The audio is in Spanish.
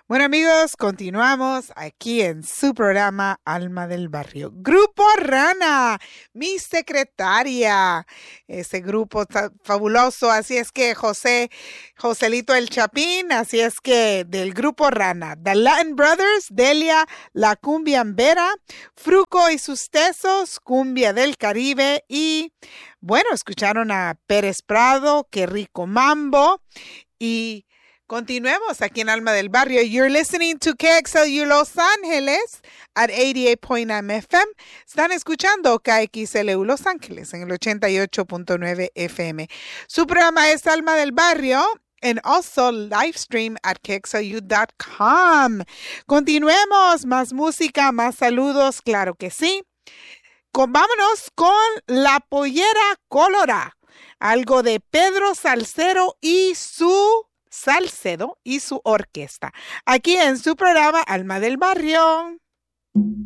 Bueno amigos, continuamos aquí en su programa Alma del Barrio. Grupo Rana, mi secretaria, ese grupo fabuloso, así es que Joselito el Chapín, así es que del Grupo Rana, The Latin Brothers, Delia, La Cumbiambera, Fruco y sus Tesos, Cumbia del Caribe y bueno, escucharon a Pérez Prado, Qué Rico Mambo y continuemos aquí en Alma del Barrio. You're listening to KXLU Los Ángeles at 88.9 FM. Están escuchando KXLU Los Ángeles en el 88.9 FM. Su programa es Alma del Barrio and also live stream at KXLU.com. Continuemos, más música, más saludos, claro que sí. Vámonos con La Pollera Colorá. Algo de Pedro Salcedo y su orquesta. Aquí en su programa Alma del Barrio.